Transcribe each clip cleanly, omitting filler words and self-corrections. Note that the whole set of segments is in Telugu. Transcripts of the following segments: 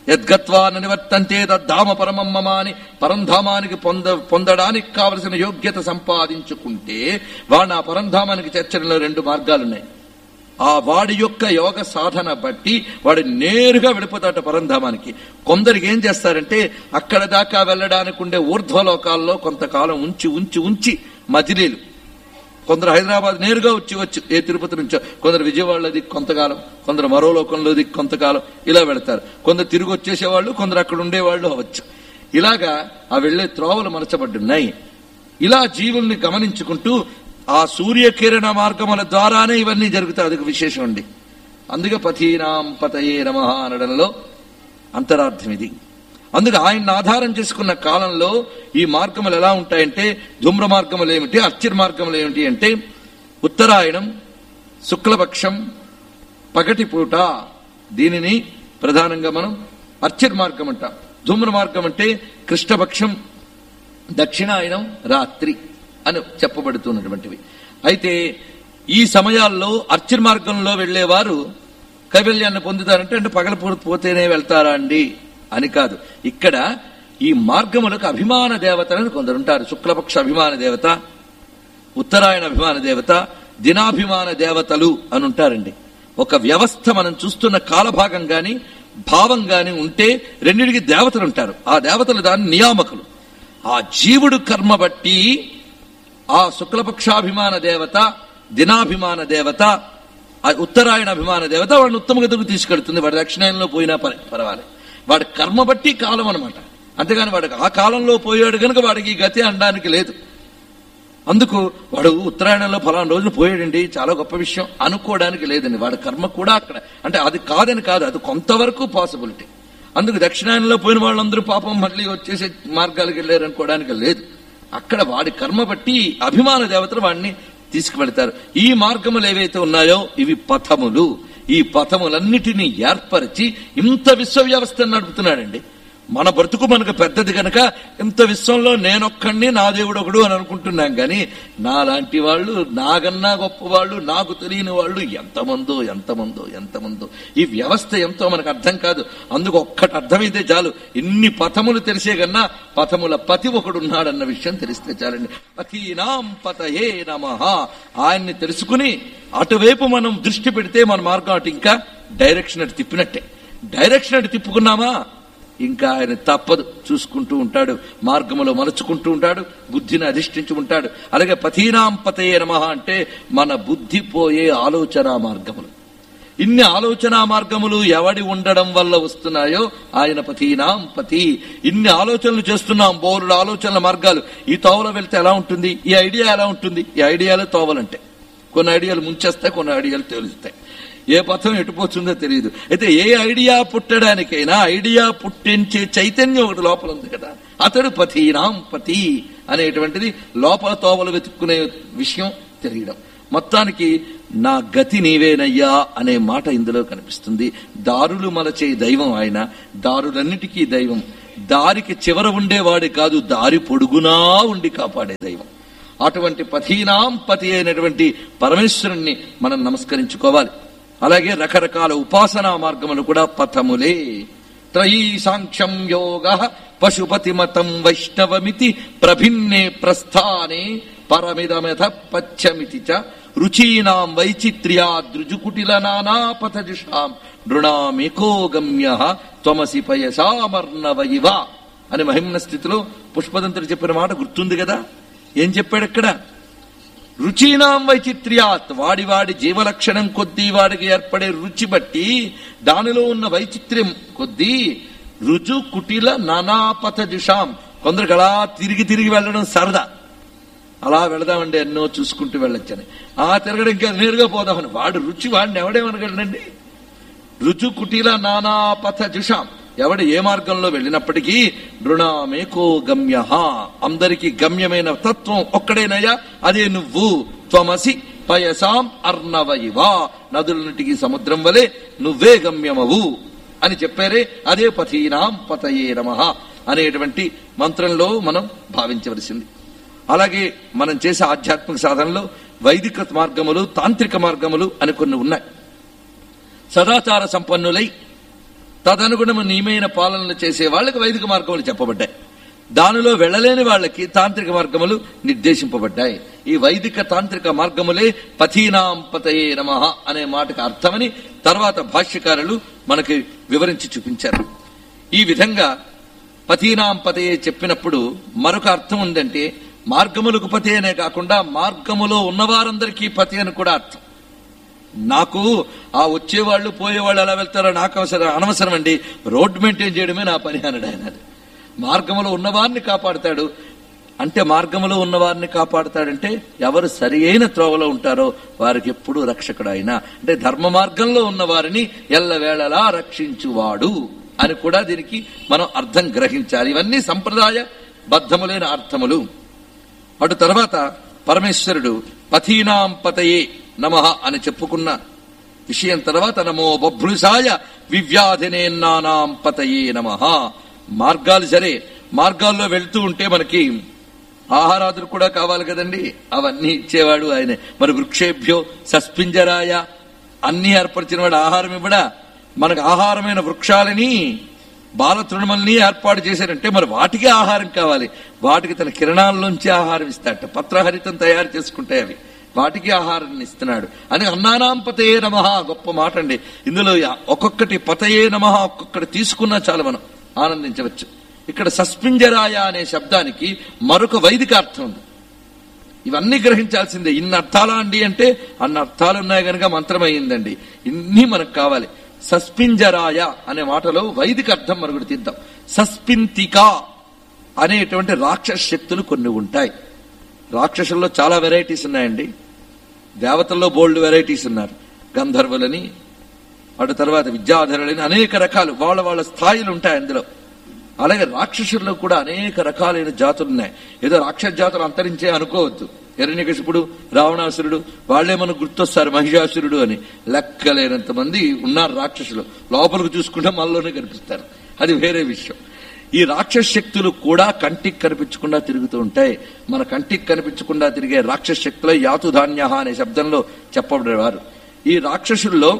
యద్గత్వా నివర్తంతే తద్ధామ పరమం మమ అని పరంధామానికి పొందడానికి కావలసిన యోగ్యత సంపాదించుకుంటే వాడిని ఆ పరంధామానికి చేర్చడంలో 2 మార్గాలున్నాయి. ఆ వాడి యొక్క యోగ సాధన బట్టి వాడు నేరుగా వెళ్ళిపోతాట పరంధామానికి. కొందరికి ఏం చేస్తారంటే అక్కడ దాకా వెళ్ళడానికి ఉండే ఊర్ధ్వలోకాల్లో కొంతకాలం ఉంచి ఉంచి ఉంచి మజిలీలు, కొందరు హైదరాబాద్ నేరుగా వచ్చి ఏ తిరుపతి నుంచో, కొందరు విజయవాడలో దిక్కు కొంతకాలం, కొందరు మరో లోకంలో దిక్కు కొంతకాలం ఇలా వెళతారు. కొందరు తిరిగి వచ్చేసేవాళ్ళు, కొందరు అక్కడ ఉండేవాళ్ళు అవచ్చు. ఇలాగా ఆ వెళ్లే త్రోవలు మలచబడ్డున్నాయి. ఇలా జీవుల్ని గమనించుకుంటూ ఆ సూర్యకిరణ మార్గముల ద్వారానే ఇవన్నీ జరుగుతాయి. అదొక విశేషం అండి. అందుకే పథీనాం పతయే నమః అనడంలో అంతరార్థం ఇది. అందుకే ఆయన్ని ఆధారం చేసుకున్న కాలంలో ఈ మార్గములు ఎలా ఉంటాయంటే, ధూమ్ర మార్గములు ఏమిటి, అర్చిర్ మార్గములు ఏమిటి అంటే, ఉత్తరాయణం, శుక్లపక్షం, పగటి పూట, దీనిని ప్రధానంగా మనం అర్చిర్ మార్గం అంటాం. ధూమ్ర మార్గం అంటే కృష్ణపక్షం, దక్షిణాయనం, రాత్రి అని చెప్పబడుతున్నటువంటివి. అయితే ఈ సమయాల్లో అర్చిర్ మార్గంలో వెళ్లేవారు కైవల్యాన్ని పొందుతారంటే అంటే పగలపోతేనే వెళ్తారా అండి అని కాదు. ఇక్కడ ఈ మార్గములకు అభిమాన దేవతలను కొందరుంటారు. శుక్లపక్ష అభిమాన దేవత, ఉత్తరాయణ అభిమాన దేవత, దినాభిమాన దేవతలు అని ఉంటారండి. ఒక వ్యవస్థ మనం చూస్తున్న కాలభాగం గాని భావం గాని ఉంటే రెండింటికి దేవతలు ఉంటారు. ఆ దేవతలు దాని నియామకులు. ఆ జీవుడు కర్మ బట్టి ఆ శుక్లపక్షాభిమాన దేవత, దినాభిమాన దేవత, ఉత్తరాయణ అభిమాన దేవత వాడిని ఉత్తమ గతికి తీసుకెడుతుంది. వాడి దక్షిణాయనంలో పోయినా పర్వాలేదు. వాడి కర్మ బట్టి కాలం అనమాట. అంతేగాని వాడికి ఆ కాలంలో పోయాడు కనుక వాడికి ఈ గతి అనడానికి లేదు. అందుకు వాడు ఉత్తరాయణంలో ఫలానా రోజున పోయాడండి చాలా గొప్ప విషయం అనుకోవడానికి లేదండి. వాడి కర్మ కూడా అక్కడ అంటే అది కాదని కాదు, అది కొంతవరకు పాసిబిలిటీ. అందుకు దక్షిణాయనంలో పోయిన వాళ్ళందరూ పాపం మళ్ళీ వచ్చేసే మార్గాలకు వెళ్ళారు అనుకోవడానికి లేదు. అక్కడ వాడి కర్మ బట్టి అభిమాన దేవతలు వాడిని తీసుకువెళ్తారు. ఈ మార్గములు ఏవైతే ఉన్నాయో ఇవి పథములు. ఈ పథములన్నిటినీ ఏర్పరిచి ఇంత విశ్వ వ్యవస్థను నడుపుతున్నాడండి. మన బ్రతుకు మనకు పెద్దది కనుక ఇంత విశ్వంలో నేనొక్కడిని నా దేవుడు ఒకడు అని అనుకుంటున్నాం. కానీ నాలాంటి వాళ్ళు, నాకన్నా గొప్ప వాళ్ళు, నాకు తెలియని వాళ్ళు ఎంతమందో ఎంతమందో ఎంతమందో. ఈ వ్యవస్థ ఎంతో మనకు అర్థం కాదు. అందుకు ఒక్కటి అర్థమైతే చాలు. ఇన్ని పథములు తెలిసే కన్నా పథముల పతి ఒకడున్నాడన్న విషయం తెలిస్తే చాలండి. పథీనాం పతయే నమః. ఆయన్ని తెలుసుకుని అటువైపు మనం దృష్టి పెడితే మన మార్గం అటు ఇంకా డైరెక్షన్ అటు తిప్పినట్టే. డైరెక్షన్ అటు తిప్పుకున్నామా ఇంకా ఆయన తప్పదు, చూసుకుంటూ ఉంటాడు, మార్గములో మలుచుకుంటూ ఉంటాడు, బుద్ధిని అధిష్ఠించి ఉంటాడు. అలాగే పథీనాం పతయే నమః అంటే మన బుద్ధి పోయే ఆలోచన మార్గములు. ఇన్ని ఆలోచన మార్గములు ఎవడి ఉండడం వల్ల వస్తున్నాయో ఆయన పథీనాం పతి. ఇన్ని ఆలోచనలు చేస్తున్నాం, బోరుడు ఆలోచనల మార్గాలు. ఈ తోవలో వెళ్తే ఎలా ఉంటుంది, ఈ ఐడియా ఎలా ఉంటుంది, ఈ ఐడియాలు తోవలంటే కొన్ని ఐడియాలు ముంచేస్తాయి, కొన్ని ఐడియాలు తేలుస్తాయి. ఏ పథం ఎటుపోతుందో తెలియదు. అయితే ఏ ఐడియా పుట్టడానికైనా ఐడియా పుట్టించే చైతన్యం ఒకటి లోపల ఉంది కదా, అతడు పథీనాం పతి అనేటువంటిది లోపల తోవలు వెతుక్కునే విషయం తెలియడం. మొత్తానికి నా గతి నీవేనయ్యా అనే మాట ఇందులో కనిపిస్తుంది. దారులు మలచే దైవం ఆయన, దారులన్నిటికీ దైవం. దారికి చివర ఉండేవాడి కాదు, దారి పొడుగునా ఉండి కాపాడే దైవం. అటువంటి పథీనాం పతి అయినటువంటి పరమేశ్వరుణ్ణి మనం నమస్కరించుకోవాలి. అలాగే రకరకాల ఉపాసనా మార్గములు కూడా పథములే. త్రయీ సాంఖ్యం యోగ పశుపతి మతం వైష్ణవమితి ప్రభిన్నే ప్రస్థానే పరమిదమెథ పచ్చమితి చ రుచీనాం వైచిత్ర్యాదృజుకుటిల నానాపథజుషాం నృణామేకో గమ్యః త్వమసి పయసామర్ణవ ఇవ అని మహిమ్న స్థితిలో పుష్పదంతుడు చెప్పిన మాట గుర్తుంది కదా. ఏం చెప్పాడక్కడ? రుచీనాం వైచిత్ర్యాత్, వాడి వాడి జీవలక్షణం కొద్దీ వాడికి ఏర్పడే రుచి బట్టి దానిలో ఉన్న వైచిత్ర్యం కొద్దీ రుజు కుటిల నానాపథజుషాం. కొందరికి అలా తిరిగి తిరిగి వెళ్ళడం సరదా, అలా వెళదామండి ఎన్నో చూసుకుంటూ వెళ్ళొచ్చని. ఆ తిరగడం ఇంకా నేరుగా పోదామని వాడు రుచి వాడిని ఎవడేమనగలండి. రుజు కుటిల నానాపథజుషాం, ఎవడు ఏ మార్గంలో వెళ్ళినప్పటికీ నృణామేకో గమ్యః, అందరికీ గమ్యమైన తత్వం ఒక్కడేనయ్యా, అదే నువ్వు. త్వమసి పయసాం అర్ణవ ఇవ, నదులన్నిటికీ సముద్రం వలె నువ్వే గమ్యమవు అని చెప్పారే, అదే పథీనాం పతయే నమః అనేటువంటి మంత్రంలో మనం భావించవలసింది. అలాగే మనం చేసే ఆధ్యాత్మిక సాధనలో వైదిక మార్గములు, తాంత్రిక మార్గములు అని కొన్ని ఉన్నాయి. సదాచార సంపన్నులై తదనుగుణము నియమైన పాలనలు చేసే వాళ్ళకి వైదిక మార్గములు చెప్పబడ్డాయి. దానిలో వెళ్ళలేని వాళ్ళకి తాంత్రిక మార్గములు నిర్దేశింపబడ్డాయి. ఈ వైదిక తాంత్రిక మార్గములే పథీనాం పతయే నమః అనే మాటకు అర్థమని తర్వాత భాష్యకారులు మనకి వివరించి చూపించారు. ఈ విధంగా పథీనాం పతయే చెప్పినప్పుడు మరొక అర్థం ఉందంటే మార్గములకు పతి అనే కాకుండా మార్గములో ఉన్నవారందరికీ పతి అని కూడా అర్థం. నాకు ఆ వచ్చేవాళ్ళు పోయేవాళ్ళు ఎలా వెళ్తారో నాకు అనవసరం అండి, రోడ్ మెయింటైన్ చేయడమే నా పని అన్నాడు ఆయన. మార్గములో ఉన్నవారిని కాపాడుతాడు అంటే మార్గములో ఉన్నవారిని కాపాడుతాడంటే ఎవరు సరి అయిన త్రోవలో ఉంటారో వారికి ఎప్పుడూ రక్షకుడు ఆయన. అంటే ధర్మ మార్గంలో ఉన్న వారిని ఎల్లవేళలా రక్షించువాడు అని కూడా దీనికి మనం అర్థం గ్రహించాలి. ఇవన్నీ సంప్రదాయ బద్ధములైన అర్థములు. అటు తర్వాత పరమేశ్వరుడు పథీనాం పతయే నమః అని చెప్పుకున్న విషయం తర్వాత నమో బభ్రుసాయ వివ్యాధినేన్నానాం పతయే నమః. మార్గాలు సరే, మార్గాల్లో వెళ్తూ ఉంటే మనకి ఆహారాదులు కూడా కావాలి కదండి, అవన్నీ ఇచ్చేవాడు ఆయనే. మరి వృక్షేభ్యో సస్పింజరాయ అన్ని ఏర్పరిచిన వాడు ఆహారం ఇవ్వడా? మనకు ఆహారమైన వృక్షాలని బాలతృణమల్ని ఏర్పాటు చేశారంటే మరి వాటికి ఆహారం కావాలి. వాటికి తన కిరణాల్లోంచి ఆహారం ఇస్తాడట. పత్రహరితం తయారు చేసుకుంటాయి అవి, వాటికి ఆహారాన్ని ఇస్తున్నాడు అని అన్నానాం పతయే నమః. గొప్ప మాట అండి. ఇందులో ఒక్కొక్కటి పతయే నమః ఒక్కొక్కటి తీసుకున్నా చాలు మనం ఆనందించవచ్చు. ఇక్కడ సస్పింజరాయ అనే శబ్దానికి మరొక వైదిక అర్థం ఉంది. ఇవన్నీ గ్రహించాల్సిందే. ఇన్ని అర్థాలా అండి అంటే అన్ని అర్థాలు ఉన్నాయి కనుక మంత్రం అయ్యిందండి. ఇన్ని మనకు కావాలి. సస్పింజరాయ అనే మాటలో వైదిక అర్థం మరొకటి తీద్దాం. సస్పింతిక అనేటువంటి రాక్షస శక్తులు కొన్ని ఉంటాయి. రాక్షసుల్లో చాలా వెరైటీస్ ఉన్నాయండి. దేవతల్లో బోల్డ్ వెరైటీస్ ఉన్నారు. గంధర్వులని, అటు తర్వాత విద్యాధరులని, అనేక రకాలు వాళ్ళ వాళ్ళ స్థాయిలు ఉంటాయి అందులో. అలాగే రాక్షసుల్లో కూడా అనేక రకాలైన జాతులు ఉన్నాయి. ఏదో రాక్షస జాతులు అంతరించే అనుకోవద్దు. హిరణ్యకశిపుడు, రావణాసురుడు వాళ్లే మనకు గుర్తొస్తారు, మహిషాసురుడు అని. లెక్కలేనంత మంది ఉన్నారు రాక్షసులు. లోపలికి చూసుకుంటే మనలోనే కనిపిస్తారు, అది వేరే విషయం. ఈ రాక్షస శక్తులు కూడా కంటికి కనిపించకుండా తిరుగుతూ ఉంటాయి. మన కంటికి కనిపించకుండా తిరిగే రాక్షస శక్తులే యాతుధాన్య అనే శబ్దంలో చెప్పబడేవారు. ఈ రాక్షసుల్లో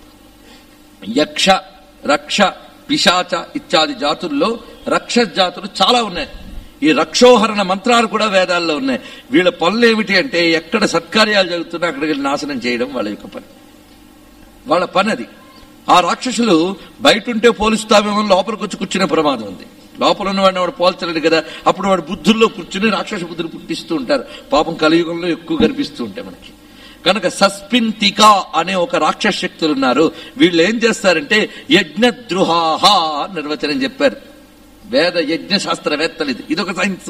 యక్ష, రక్ష, పిశాచ ఇత్యాది జాతుల్లో రక్షస జాతులు చాలా ఉన్నాయి. ఈ రక్షోహరణ మంత్రాలు కూడా వేదాల్లో ఉన్నాయి. వీళ్ళ పనులు ఏమిటి అంటే ఎక్కడ సత్కార్యాలు జరుగుతున్నా అక్కడికి వెళ్ళి నాశనం చేయడం వాళ్ళ యొక్క పని, వాళ్ళ పని అది. ఆ రాక్షసులు బయటుంటే పోలుస్తామేమో లోపలికి వచ్చి కూర్చునే ప్రమాదం ఉంది. లోపల ఉన్నవాడిని వాడు పోల్చలేడు కదా, అప్పుడు వాడు బుద్ధుల్లో కూర్చుని రాక్షస బుద్ధులు పుట్టిస్తూ ఉంటారు. పాపం కలియుగంలో ఎక్కువ కనిపిస్తూ ఉంటాయి మనకి. కనుక సస్పింతిక అనే ఒక రాక్షస శక్తులు ఉన్నారు. వీళ్ళు ఏం చేస్తారంటే యజ్ఞద్రుహాహ నిర్వచనం చెప్పారు వేద యజ్ఞ శాస్త్రవేత్తలు. ఇదొక సైన్స్.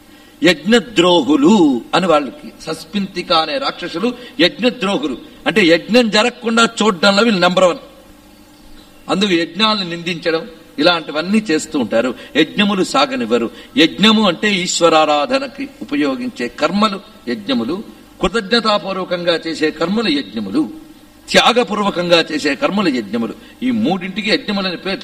యజ్ఞద్రోహులు అని వాళ్ళకి. సస్పింతిక అనే రాక్షసులు యజ్ఞద్రోహులు. అంటే యజ్ఞం జరగకుండా చూడడంలో వీళ్ళు నెంబర్ 1. అందుకు యజ్ఞాలను నిందించడం ఇలాంటివన్నీ చేస్తూ ఉంటారు. యజ్ఞములు సాగనివ్వరు. యజ్ఞము అంటే ఈశ్వరారాధనకి ఉపయోగించే కర్మలు యజ్ఞములు, కృతజ్ఞతాపూర్వకంగా చేసే కర్మలు యజ్ఞములు, త్యాగపూర్వకంగా చేసే కర్మలు యజ్ఞములు. ఈ మూడింటికి యజ్ఞములని పేరు.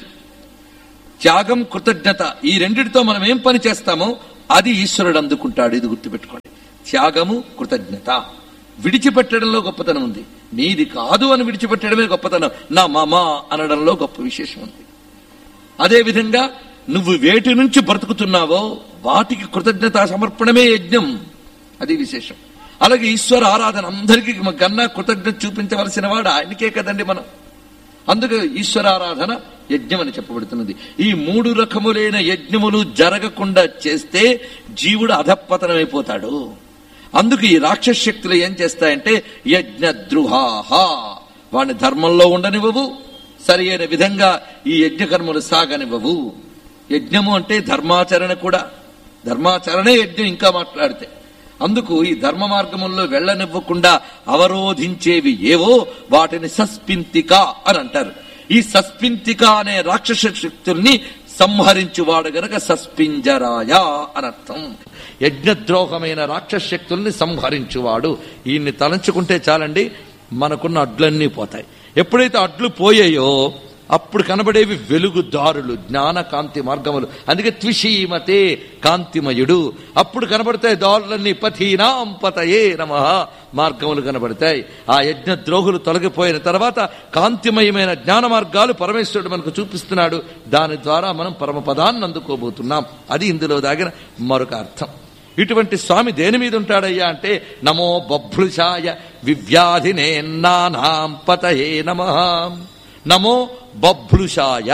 త్యాగం, కృతజ్ఞత ఈ రెండిటితో మనం ఏం పని చేస్తామో అది ఈశ్వరుడు అందుకుంటాడు. ఇది గుర్తుపెట్టుకోండి. త్యాగము, కృతజ్ఞత. విడిచిపెట్టడంలో గొప్పతనం ఉంది. నీది కాదు అని విడిచిపెట్టడమే గొప్పతనం. నా మమ అనడంలో గొప్ప విశేషం ఉంది. అదేవిధంగా నువ్వు వేటి నుంచి బ్రతుకుతున్నావో వాటికి కృతజ్ఞత సమర్పణమే యజ్ఞం, అది విశేషం. అలాగే ఈశ్వర ఆరాధన అందరికీ కన్నా కృతజ్ఞత చూపించవలసిన వాడు ఆయనకే కదండి మనం. అందుకే ఈశ్వరారాధన యజ్ఞం అని చెప్పబడుతున్నది. ఈ 3 రకములైన యజ్ఞములు జరగకుండా చేస్తే జీవుడు అధపతనమైపోతాడు. అందుకు ఈ రాక్షస శక్తులు ఏం చేస్తాయంటే యజ్ఞద్రుహాహ, వాడిని ధర్మంలో ఉండనివ్వవు, సరి అయిన విధంగా ఈ యజ్ఞకర్మలు సాగనివ్వవు. యజ్ఞము అంటే ధర్మాచరణ కూడా. ధర్మాచరణే యజ్ఞం ఇంకా మాట్లాడితే. అందుకు ఈ ధర్మ మార్గముల్లో వెళ్లనివ్వకుండా అవరోధించేవి ఏవో వాటిని సస్పింతిక అని అంటారు. ఈ సస్పింతిక అనే రాక్షస శక్తుల్ని సంహరించువాడు గనక సస్పింజరాయ అనర్థం. యజ్ఞద్రోహమైన రాక్షస శక్తుల్ని సంహరించువాడు. ఈయన్ని తలంచుకుంటే చాలండి, మనకున్న అడ్లన్నీ పోతాయి. ఎప్పుడైతే అడ్లు పోయాయో అప్పుడు కనబడేవి వెలుగుదారులు, జ్ఞాన కాంతి మార్గములు. అందుకే త్విషీమతే కాంతిమయుడు. అప్పుడు కనబడతాయి దారులన్నీ. పథీనాం పతయే నమః, మార్గములు కనబడతాయి. ఆ యజ్ఞ ద్రోహులు తొలగిపోయిన తర్వాత కాంతిమయమైన జ్ఞాన మార్గాలు పరమేశ్వరుడు మనకు చూపిస్తున్నాడు. దాని ద్వారా మనం పరమపదాన్ని అందుకోబోతున్నాం. అది ఇందులో దాగిన మరొక అర్థం. ఇటువంటి స్వామి దేని మీద ఉంటాడయ్యా అంటే, నమో బభ్రుషాయ వివ్యాధినే నానాం పతయే నమః. నమో బభ్రుషాయ,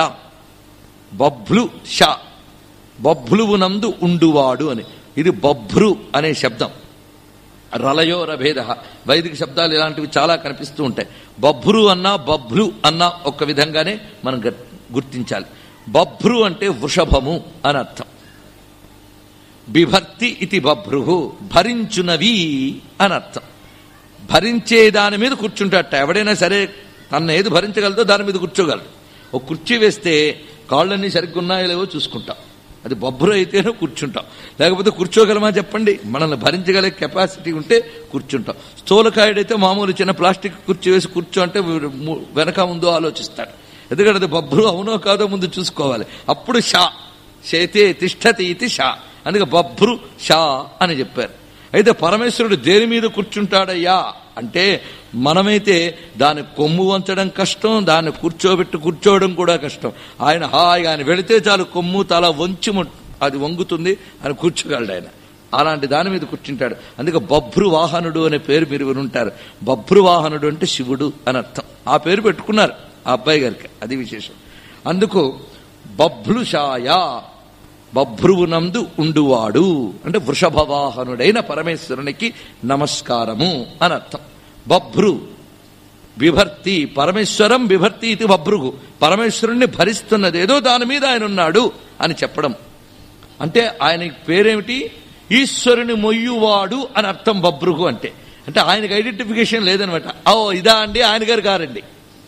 బభ్లుష, బభ్లువునందు ఉండువాడు అని. ఇది బభ్రు అనే శబ్దం. రలయో రభేద, వైదిక శబ్దాలు ఇలాంటివి చాలా కనిపిస్తూ ఉంటాయి. బభ్రు అన్నా బభ్లు అన్నా ఒక్క విధంగానే మనం గుర్తించాలి. బభ్రు అంటే వృషభము అని అర్థం. బిభర్తి ఇది బభ్రు, భరించునవి అని అర్థం. భరించే దాని మీద కూర్చుంటాట. ఎవడైనా సరే తన ఏది భరించగలదో దాని మీద కూర్చోగలరు. ఒక కుర్చీ వేస్తే కాళ్ళన్నీ సరిగ్గా ఉన్నాయో లేవో చూసుకుంటాం. అది బొబ్బరు అయితేనే కూర్చుంటాం, లేకపోతే కూర్చోగలమా చెప్పండి? మనల్ని భరించగల కెపాసిటీ ఉంటే కూర్చుంటాం. స్థూలకాయుడైతే మామూలు చిన్న ప్లాస్టిక్ కుర్చీ వేసి కూర్చో అంటే వెనక ముందో ఆలోచిస్తాడు. ఎందుకంటే అది బొబ్బరు అవునో కాదో ముందు చూసుకోవాలి. అప్పుడు షా, శేతే తిష్టతి ఇది షా. అందుకే బభ్రు షా అని చెప్పారు. అయితే పరమేశ్వరుడు దేని మీద కూర్చుంటాడయ్యా అంటే, మనమైతే దాన్ని కొమ్ము వంచడం కష్టం, దాన్ని కూర్చోవడం కూడా కష్టం. ఆయన హాయిగా ఆయన వెళితే చాలు కొమ్ము తల వంచి అది వంగుతుంది, అని కూర్చోగలడు ఆయన. అలాంటి దాని మీద కూర్చుంటాడు. అందుకే బభ్రువాహనుడు అనే పేరు మీరు వినుంటారు. బభ్రువాహనుడు అంటే శివుడు అని అర్థం. ఆ పేరు పెట్టుకున్నారు ఆ అబ్బాయి గారికి, అది విశేషం. అందుకు బభ్లుషాయ, బభ్రువునందు ఉండువాడు అంటే వృషభవాహనుడైన పరమేశ్వరునికి నమస్కారము అని అర్థం. బభ్రు బిభర్తి, పరమేశ్వరం బిభర్తి ఇది బభ్రుగు, పరమేశ్వరుణ్ణి భరిస్తున్నదేదో దాని మీద ఆయన ఉన్నాడు అని చెప్పడం. అంటే ఆయన పేరేమిటి? ఈశ్వరుని మొయ్యువాడు అని అర్థం బభ్రుగు అంటే. అంటే ఆయనకు ఐడెంటిఫికేషన్ లేదనమాట. ఇదా అండి ఆయన గారు కారండి.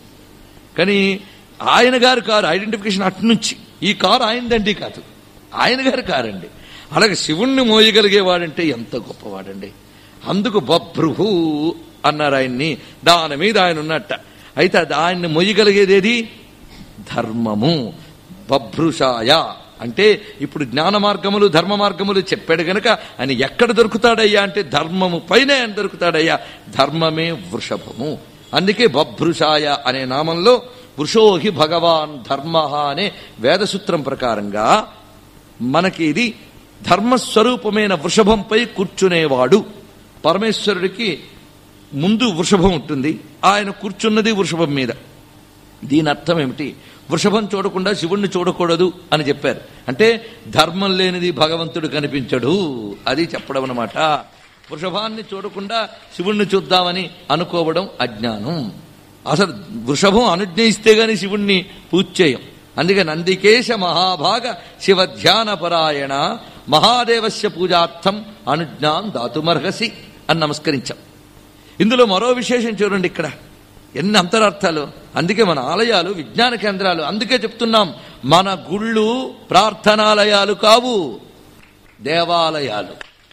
కానీ ఆయన గారు కారు, ఐడెంటిఫికేషన్ అట్నుంచి. ఈ కారు ఆయనదండి కాదు, ఆయన గారు కారండి. అలాగే శివుణ్ణి మోయగలిగేవాడంటే ఎంత గొప్పవాడండి. అందుకు బభ్రుహు అన్నారు ఆయన్ని. దాని మీద ఆయన ఉన్నట్ట. అయితే ఆయన్ని మొయ్యగలిగేదేది? ధర్మము. బభ్రుషాయ అంటే ఇప్పుడు జ్ఞాన మార్గములు ధర్మ మార్గములు చెప్పాడు గనక ఆయన ఎక్కడ దొరుకుతాడయ్యా అంటే ధర్మము పైనే ఆయన దొరుకుతాడయ్యా. ధర్మమే వృషభము. అందుకే బభ్రుషాయ అనే నామంలో వృషోహి భగవాన్ ధర్మ అనే వేదసూత్రం ప్రకారంగా మనకి ఇది ధర్మస్వరూపమైన వృషభంపై కూర్చునేవాడు. పరమేశ్వరుడికి ముందు వృషభం ఉంటుంది, ఆయన కూర్చున్నది వృషభం మీద. దీని అర్థం ఏమిటి? వృషభం చూడకుండా శివుణ్ణి చూడకూడదు అని చెప్పారు. అంటే ధర్మం లేనిది భగవంతుడు కనిపించడు, అది చెప్పడం అన్నమాట. వృషభాన్ని చూడకుండా శివుణ్ణి చూద్దామని అనుకోవడం అజ్ఞానం. అసలు వృషభం అనుజ్ఞయిస్తే గాని శివుణ్ణి పూజ చేయం. అందుకే నందికేశ మహాభాగ శివ ధ్యాన పరాయణ మహాదేవస్య పూజార్థం అనుజ్ఞాం దాతుమర్హసి అని నమస్కరించాం. ఇందులో మరో విశేషం చూడండి, ఇక్కడ ఎన్ని అంతరార్థాలు. అందుకే మన ఆలయాలు విజ్ఞాన కేంద్రాలు. అందుకే చెప్తున్నాం, మన గుళ్ళు ప్రార్థనాలయాలు కావు, దేవాలయాలు.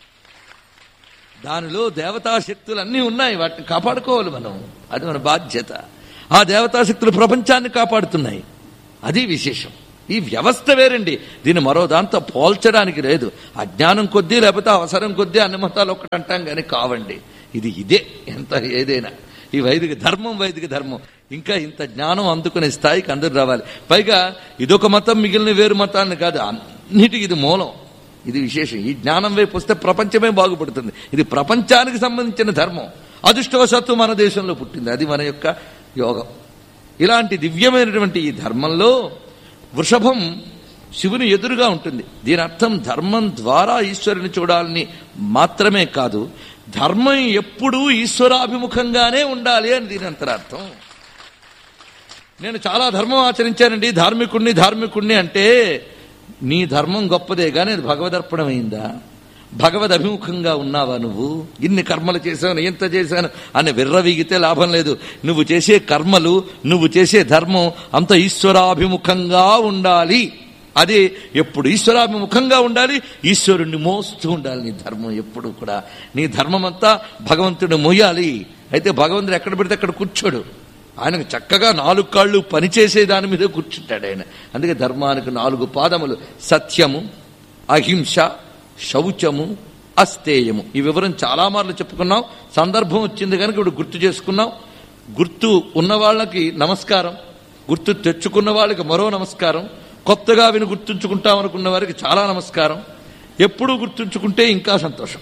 దానిలో దేవతాశక్తులు అన్నీ ఉన్నాయి, వాటిని కాపాడుకోవాలి మనం. అది మన బాధ్యత. ఆ దేవతాశక్తులు ప్రపంచాన్ని కాపాడుతున్నాయి, అది విశేషం. ఈ వ్యవస్థ వేరండి, దీన్ని మరో దాంతో పోల్చడానికి లేదు. అజ్ఞానం కొద్దీ లేకపోతే అవసరం కొద్దీ అన్ని మతాలు ఒక్కటి అంటాం కానీ కావండి. ఇదే ఎంత ఏదైనా ఈ వైదిక ధర్మం. ఇంకా ఇంత జ్ఞానం అందుకునే స్థాయికి అందరూ రావాలి. పైగా ఇదొక మతం మిగిలిన వేరు మతాన్ని కాదు, అన్నిటికీ ఇది మూలం, ఇది విశేషం. ఈ జ్ఞానం వైపు వస్తే ప్రపంచమే బాగుపడుతుంది. ఇది ప్రపంచానికి సంబంధించిన ధర్మం. అదృష్టవశాత్తు మన దేశంలో పుట్టింది, అది మన యొక్క యోగం. ఇలాంటి దివ్యమైనటువంటి ఈ ధర్మంలో వృషభం శివుని ఎదురుగా ఉంటుంది. దీని అర్థం ధర్మం ద్వారా ఈశ్వరుని చూడాలని మాత్రమే కాదు, ధర్మం ఎప్పుడూ ఈశ్వరాభిముఖంగానే ఉండాలి అని దీని అంతరార్థం. నేను చాలా ధర్మం ఆచరించానండి, ధార్మికుణ్ణి అంటే నీ ధర్మం గొప్పదే కానీ అది భగవదర్పణం అయిందా? భగవద్ అభిముఖంగా ఉన్నావా? నువ్వు ఇన్ని కర్మలు చేశాను, ఎంత చేశాను అని విర్రవీగితే లాభం లేదు. నువ్వు చేసే కర్మలు, నువ్వు చేసే ధర్మం అంత ఈశ్వరాభిముఖంగా ఉండాలి. అది ఎప్పుడు ఈశ్వరాభిముఖంగా ఉండాలి, ఈశ్వరుణ్ణి మోస్తూ ఉండాలి. నీ ధర్మం ఎప్పుడు కూడా నీ ధర్మం అంతా భగవంతుడిని మోయాలి. అయితే భగవంతుడు ఎక్కడ పెడితే అక్కడ కూర్చోడు, ఆయనకు చక్కగా 4 కాళ్ళు పనిచేసే దాని మీద కూర్చుంటాడు ఆయన. అందుకే ధర్మానికి 4 పాదములు: సత్యము, అహింస, శౌచము, అస్తేయము. ఈ వివరం చాలా మార్లు చెప్పుకున్నాం. సందర్భం వచ్చింది కనుక ఇప్పుడు గుర్తు చేసుకున్నాం. గుర్తు ఉన్న వాళ్ళకి నమస్కారం, గుర్తు తెచ్చుకున్న వాళ్ళకి మరో నమస్కారం, కొత్తగా విని గుర్తుంచుకుంటామనుకున్న వారికి చాలా నమస్కారం. ఎప్పుడూ గుర్తుంచుకుంటే ఇంకా సంతోషం.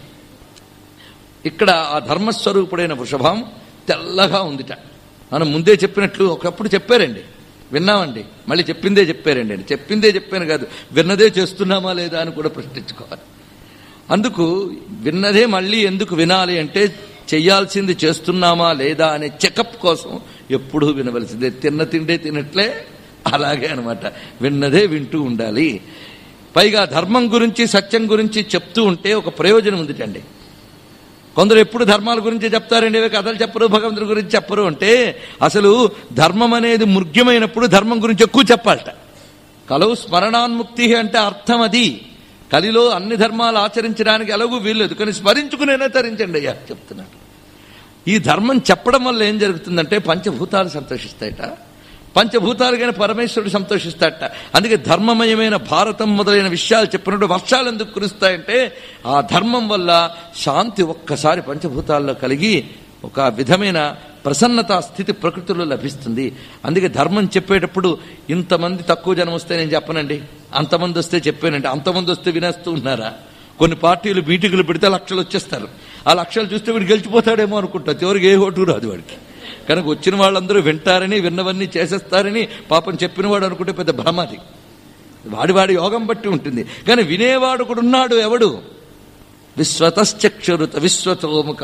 ఇక్కడ ఆ ధర్మస్వరూపుడైన వృషభం తెల్లగా ఉందిట. మనం ముందే చెప్పినట్లు ఒకప్పుడు చెప్పారండి, విన్నామండి, మళ్ళీ చెప్పిందే చెప్పారండి. చెప్పిందే చెప్పాను కాదు, విన్నదే చేస్తున్నామా లేదా అని కూడా ప్రశ్నించుకోవాలి. అందుకు విన్నదే మళ్ళీ ఎందుకు వినాలి అంటే, చెయ్యాల్సింది చేస్తున్నామా లేదా అనే చెకప్ కోసం ఎప్పుడూ వినవలసిందే. తిన్న తిండే తినట్లే అలాగే అనమాట, విన్నదే వింటూ ఉండాలి. పైగా ధర్మం గురించి సత్యం గురించి చెప్తూ ఉంటే ఒక ప్రయోజనం ఉందిటండి. కొందరు ఎప్పుడు ధర్మాల గురించి చెప్తారండి, కథలు చెప్పరు, భగవంతుడి గురించి చెప్పరు అంటే, అసలు ధర్మం అనేది మృగ్యమైనప్పుడు ధర్మం గురించి ఎక్కువ చెప్పాలట. కలవు స్మరణాన్ముక్తి అంటే అర్థం అది. కలిలో అన్ని ధర్మాలు ఆచరించడానికి ఎలాగూ వీల్లేదు, కానీ స్మరించుకునేనా తరించండి అయ్యా చెప్తున్నాడు. ఈ ధర్మం చెప్పడం వల్ల ఏం జరుగుతుందంటే పంచభూతాలు సంతోషిస్తాయట. పంచభూతాలు కానీ పరమేశ్వరుడు సంతోషిస్తాడట. అందుకే ధర్మమయమైన భారతం మొదలైన విషయాలు చెప్పినప్పుడు వర్షాలు ఎందుకు కురుస్తాయంటే, ఆ ధర్మం వల్ల శాంతి ఒక్కసారి పంచభూతాల్లో కలిగి ఒక విధమైన ప్రసన్నతా స్థితి ప్రకృతిలో లభిస్తుంది. అందుకే ధర్మం చెప్పేటప్పుడు ఇంతమంది తక్కువ జనం వస్తే నేను చెప్పనండి, అంతమంది వస్తే చెప్పానండి. అంతమంది వస్తే వినేస్తూ ఉన్నారా? కొన్ని పార్టీలు మీటింగులు పెడితే లక్షలు వచ్చేస్తారు. ఆ లక్షలు చూస్తే వీడు గెలిచిపోతాడేమో అనుకుంటా, చివరికి ఏ ఓటు రాదు వాడికి. కనుక వచ్చిన వాళ్ళందరూ వింటారని, విన్నవన్నీ చేసేస్తారని పాపం చెప్పినవాడు అనుకుంటే పెద్ద భ్రమది. వాడి యోగం బట్టి ఉంటుంది. కానీ వినేవాడు కూడా ఉన్నాడు. ఎవడు? విశ్వతశ్చక్షురుత విశ్వతోముఖ,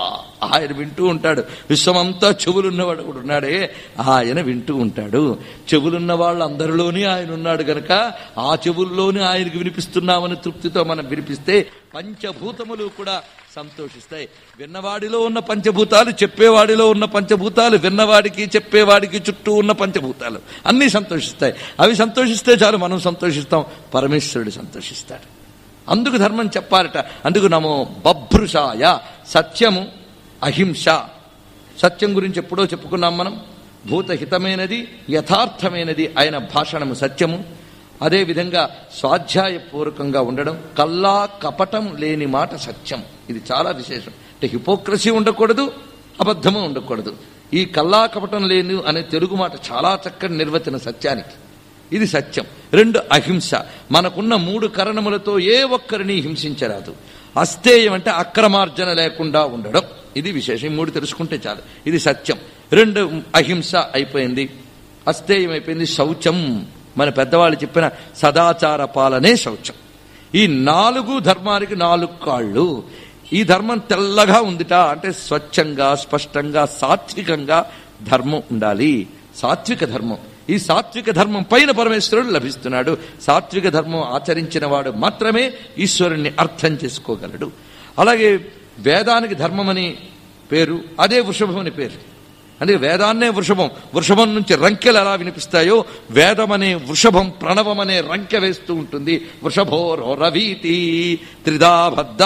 ఆయన వింటూ ఉంటాడు. విశ్వమంతా చెవులున్నవాడు కూడా ఉన్నాడే, ఆయన వింటూ ఉంటాడు. చెవులున్న వాళ్ళ అందరిలోనే ఆయన ఉన్నాడు గనక ఆ చెవుల్లోనే ఆయనకు వినిపిస్తున్నామని తృప్తితో మనం వినిపిస్తే పంచభూతములు కూడా సంతోషిస్తాయి. విన్నవాడిలో ఉన్న పంచభూతాలు, చెప్పేవాడిలో ఉన్న పంచభూతాలు, విన్నవాడికి చెప్పేవాడికి చుట్టూ ఉన్న పంచభూతాలు అన్నీ సంతోషిస్తాయి. అవి సంతోషిస్తే చాలు, మనం సంతోషిస్తాం, పరమేశ్వరుడు సంతోషిస్తాడు. అందుకు ధర్మం చెప్పాలట. అందుకు నమో బభ్రుషాయ. సత్యము, అహింస. సత్యం గురించి ఎప్పుడో చెప్పుకున్నాం మనం. భూతహితమైనది, యథార్థమైనది ఆయన భాషణము సత్యము. అదేవిధంగా స్వాధ్యాయపూర్వకంగా ఉండడం, కల్లా కపటం లేని మాట సత్యం. ఇది చాలా విశేషం. అంటే హిపోక్రసీ ఉండకూడదు, అబద్ధము ఉండకూడదు. ఈ కల్లా కపటం లేని అనే తెలుగు మాట చాలా చక్కని నిర్వచన సత్యానికి. ఇది సత్యం. 2 అహింస. మనకున్న 3 కరణములతో ఏ ఒక్కరిని హింసించరాదు. అస్తేయం అంటే అక్రమార్జన లేకుండా ఉండడం. ఇది విశేషం. 3 తెలుసుకుంటే చాలు. ఇది సత్యం. 2 అహింస అయిపోయింది, అస్తేయం అయిపోయింది. శౌచం, మన పెద్దవాళ్ళు చెప్పిన సదాచార పాలనే శౌచం. ఈ 4 ధర్మానికి 4 కాళ్ళు. ఈ ధర్మం తెల్లగా ఉందిట అంటే స్వచ్ఛంగా, స్పష్టంగా, సాత్వికంగా ధర్మం ఉండాలి. సాత్విక ధర్మం. ఈ సాత్విక ధర్మం పైన పరమేశ్వరుడు లభిస్తున్నాడు. సాత్విక ధర్మం ఆచరించిన వాడు మాత్రమే ఈశ్వరుణ్ణి అర్థం చేసుకోగలడు. అలాగే వేదానికి ధర్మం అని పేరు, అదే వృషభం అని పేరు. అందుకే వేదాన్నే వృషభం. వృషభం నుంచి రంకెలు ఎలా వినిపిస్తాయో వేదం అనే వృషభం ప్రణవం అనే రంకె వేస్తూ ఉంటుంది. వృషభో రవీతి త్రిదాబద్ధ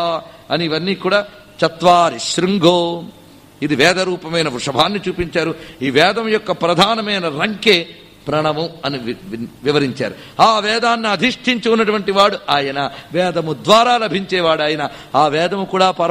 అని ఇవన్నీ కూడా చత్వారి శృంగో. ఇది వేద రూపమైన వృషభాన్ని చూపించారు. ఈ వేదం యొక్క ప్రధానమైన రంకే ప్రణవం అని వివరించారు. ఆ వేదాన్ని అధిష్ఠించి ఉన్నటువంటి వాడు ఆయన. వేదము ద్వారా లభించేవాడు ఆయన. ఆ వేదము కూడా